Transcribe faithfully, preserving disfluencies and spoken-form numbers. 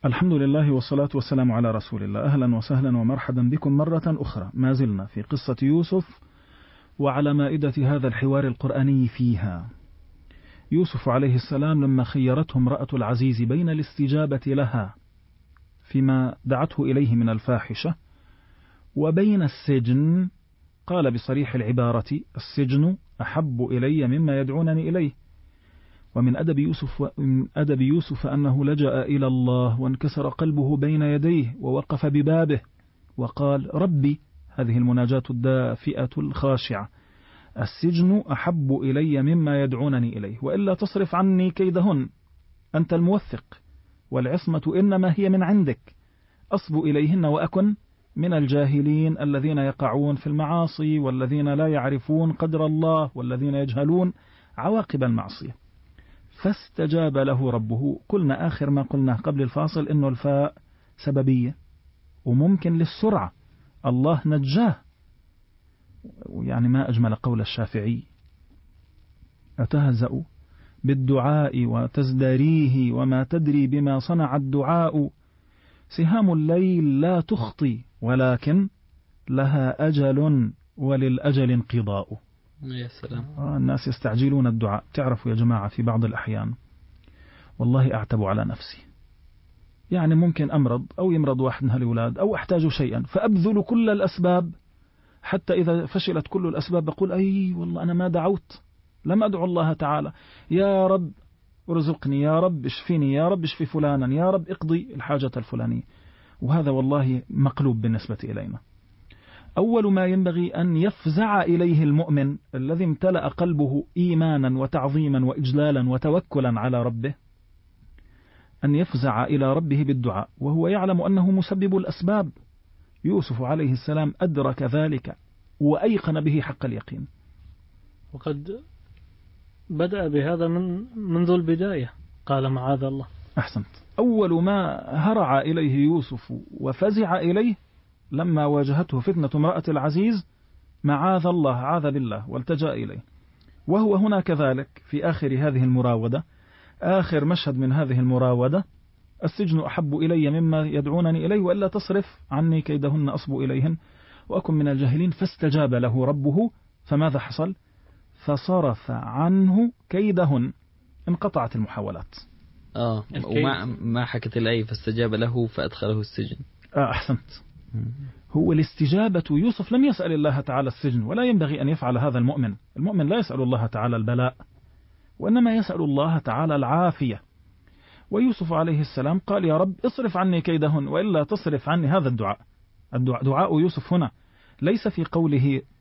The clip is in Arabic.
الحمد لله والصلاة والسلام على رسول الله. أهلا وسهلا ومرحبا بكم مرة أخرى. ما زلنا في قصة يوسف وعلى مائدة هذا الحوار القرآني فيها. يوسف عليه السلام لما خيرته امرأة العزيز بين الاستجابة لها فيما دعته إليه من الفاحشة وبين السجن، قال بصريح العبارة: السجن أحب إلي مما يدعونني إليه. ومن أدب يوسف, ومن أدب يوسف أنه لجأ إلى الله وانكسر قلبه بين يديه ووقف ببابه وقال: ربي، هذه المناجاة الدافئة الخاشعة، السجن أحب إلي مما يدعونني إليه، وإلا تصرف عني كيدهن، أنت الموثق، والعصمة إنما هي من عندك، أصب إليهن وأكن من الجاهلين الذين يقعون في المعاصي والذين لا يعرفون قدر الله والذين يجهلون عواقب المعصية. فاستجاب له ربه. قلنا آخر ما قلنا قبل الفاصل إنه الفاء سببية وممكن للسرعة. الله نجاه، يعني ما أجمل قول الشافعي: أتهزأ بالدعاء وتزدريه وما تدري بما صنع الدعاء، سهام الليل لا تخطي ولكن لها أجل وللأجل انقضاء. يا سلام. الناس يستعجلون الدعاء. تعرفوا يا جماعة في بعض الأحيان والله أعتب على نفسي، يعني ممكن أمرض أو يمرض واحد من هالأولاد أو أحتاج شيئا فأبذل كل الأسباب، حتى إذا فشلت كل الأسباب بقول: أي والله أنا ما دعوت، لم أدعو الله تعالى، يا رب ارزقني، يا رب اشفيني، يا رب اشفي فلانا، يا رب اقضي الحاجة الفلانية. وهذا والله مقلوب بالنسبة إلينا. أول ما ينبغي أن يفزع إليه المؤمن الذي امتلأ قلبه إيمانا وتعظيما وإجلالا وتوكلا على ربه أن يفزع إلى ربه بالدعاء، وهو يعلم أنه مسبب الأسباب. يوسف عليه السلام أدرك ذلك وأيقن به حق اليقين، وقد بدأ بهذا من منذ البداية، قال: معاذ الله. أحسنت. أول ما هرع إليه يوسف وفزع إليه لما واجهته فتنة امرأة العزيز: معاذ الله، عاذ بالله، والتجأ إليه. وهو هنا كذلك في آخر هذه المراودة، آخر مشهد من هذه المراودة: السجن أحب إلي مما يدعونني إليه وإلا تصرف عني كيدهن أصب إليهن وأكن من الجاهلين. فاستجاب له ربه. فماذا حصل؟ فصرف عنه كيدهن، انقطعت المحاولات. آه وما ما حكت الآية فاستجاب له فأدخله السجن. آه أحسنت. هو الاستجابة. يوسف لم يسأل الله تعالى السجن، ولا ينبغي أن يفعل هذا المؤمن. المؤمن لا يسأل الله تعالى البلاء، وإنما يسأل الله تعالى العافية. ويوسف عليه السلام قال: يا رب اصرف عني كيدهن وإلا تصرف عني. هذا الدعاء. الدعاء دعاء يوسف هنا ليس في قوله